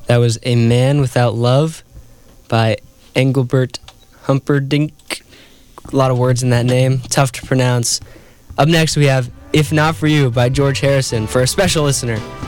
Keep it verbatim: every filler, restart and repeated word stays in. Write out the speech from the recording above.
That was A Man Without Love by Engelbert Humperdinck. A lot of words in that name. Tough to pronounce. Up next, we have If Not For You by George Harrison for a special listener.